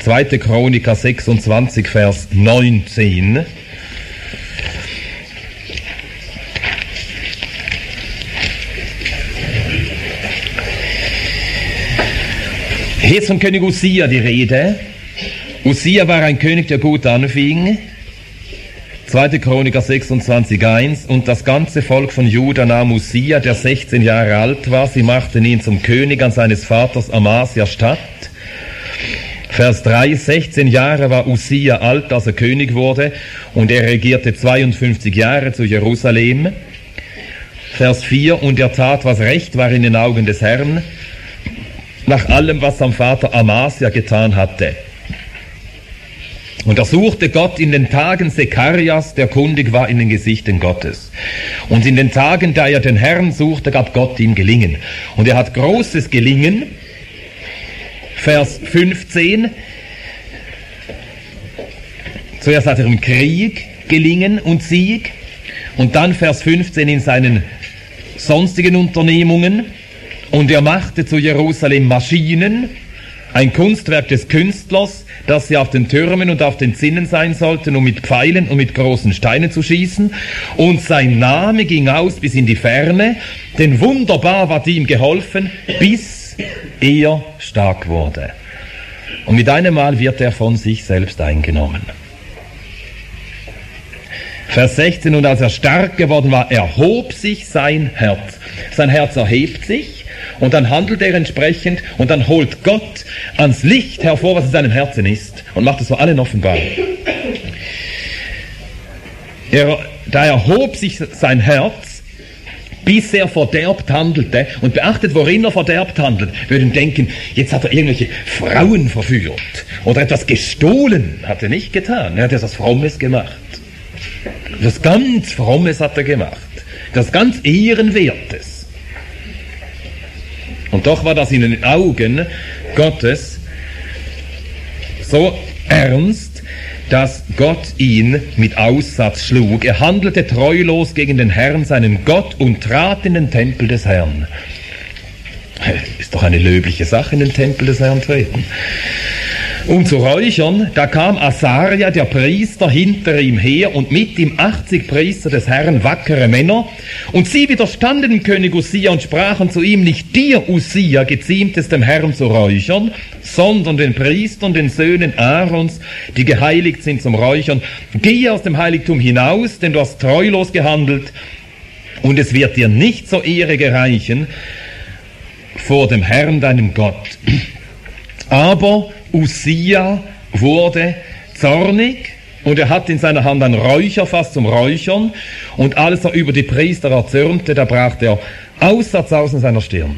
2. Chroniker 26, Vers 19. Hier ist von König Usia die Rede. Usia war ein König, der gut anfing. 2. Chroniker 26,1. Und das ganze Volk von Juda nahm Usia, der 16 Jahre alt war. Sie machten ihn zum König an seines Vaters Amasia statt. Vers 3. 16 Jahre war Usia alt, als er König wurde. Und er regierte 52 Jahre zu Jerusalem. Vers 4. Und er tat, was recht war in den Augen des Herrn, nach allem, was sein Vater Amasia getan hatte. Und er suchte Gott in den Tagen Sekarias, der kundig war in den Gesichten Gottes. Und in den Tagen, da er den Herrn suchte, gab Gott ihm Gelingen. Und er hat großes Gelingen. Vers 15. Zuerst hat er im Krieg Gelingen und Sieg. Und dann Vers 15 in seinen sonstigen Unternehmungen. Und er machte zu Jerusalem Maschinen, ein Kunstwerk des Künstlers, dass sie auf den Türmen und auf den Zinnen sein sollten, um mit Pfeilen und mit großen Steinen zu schießen. Und sein Name ging aus bis in die Ferne, denn wunderbar ward ihm geholfen, bis er stark wurde. Und mit einem Mal wird er von sich selbst eingenommen. Vers 16, und als er stark geworden war, erhob sich sein Herz. Sein Herz erhebt sich. Und dann handelt er entsprechend und dann holt Gott ans Licht hervor, was in seinem Herzen ist und macht es vor allen offenbar. Da erhob sich sein Herz, bis er verderbt handelte. Und beachtet, worin er verderbt handelt. Wir würden denken, jetzt hat er irgendwelche Frauen verführt oder etwas gestohlen. Hat er nicht getan. Er hat etwas Frommes gemacht. Das ganz Frommes hat er gemacht. Das ganz Ehrenwertes. Und doch war das in den Augen Gottes so ernst, dass Gott ihn mit Aussatz schlug. Er handelte treulos gegen den Herrn, seinen Gott, und trat in den Tempel des Herrn. Ist doch eine löbliche Sache, in den Tempel des Herrn treten. Um zu räuchern, da kam Asaria, der Priester, hinter ihm her und mit ihm 80 Priester des Herrn, wackere Männer. Und sie widerstanden dem König Usia und sprachen zu ihm, nicht dir, Usia, geziemt es dem Herrn zu räuchern, sondern den Priestern, den Söhnen Aarons, die geheiligt sind zum Räuchern. Gehe aus dem Heiligtum hinaus, denn du hast treulos gehandelt, und es wird dir nicht zur Ehre gereichen vor dem Herrn, deinem Gott. Aber Usia wurde zornig und er hat in seiner Hand ein Räucherfass zum Räuchern, und als er über die Priester erzürnte, da brach der Aussatz aus in seiner Stirn.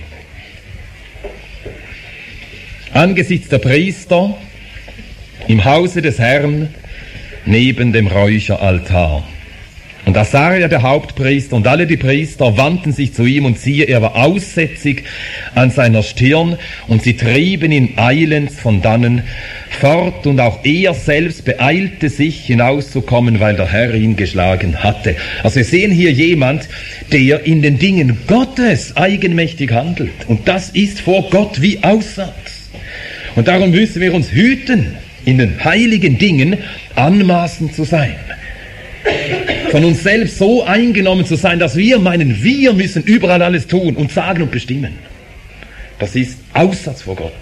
Angesichts der Priester im Hause des Herrn neben dem Räucheraltar. Und Asaria, der Hauptpriester, und alle die Priester wandten sich zu ihm, und siehe, er war aussätzig an seiner Stirn, und sie trieben ihn eilends von dannen fort, und auch er selbst beeilte sich hinauszukommen, weil der Herr ihn geschlagen hatte. Also wir sehen hier jemand, der in den Dingen Gottes eigenmächtig handelt, und das ist vor Gott wie Aussatz. Und darum müssen wir uns hüten, in den heiligen Dingen anmaßend zu sein. Von uns selbst so eingenommen zu sein, dass wir meinen, wir müssen überall alles tun und sagen und bestimmen. Das ist Aussatz vor Gott.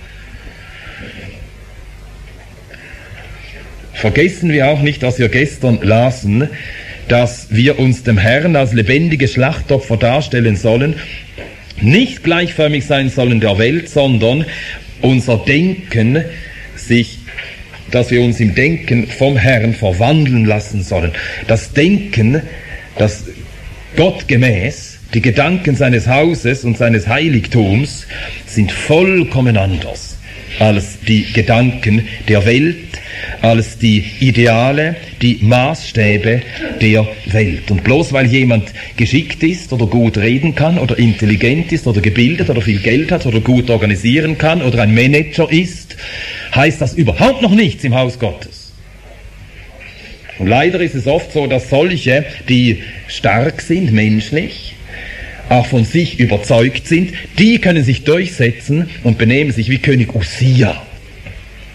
Vergessen wir auch nicht, was wir gestern lasen, dass wir uns dem Herrn als lebendige Schlachtopfer darstellen sollen, nicht gleichförmig sein sollen der Welt, sondern unser Denken dass wir uns im Denken vom Herrn verwandeln lassen sollen. Das Denken, das Gott gemäß, die Gedanken seines Hauses und seines Heiligtums sind vollkommen anders als die Gedanken der Welt, als die Ideale, die Maßstäbe der Welt. Und bloß weil jemand geschickt ist oder gut reden kann oder intelligent ist oder gebildet oder viel Geld hat oder gut organisieren kann oder ein Manager ist, heißt das überhaupt noch nichts im Haus Gottes. Und leider ist es oft so, dass solche, die stark sind, menschlich, auch von sich überzeugt sind, die können sich durchsetzen und benehmen sich wie König Usia.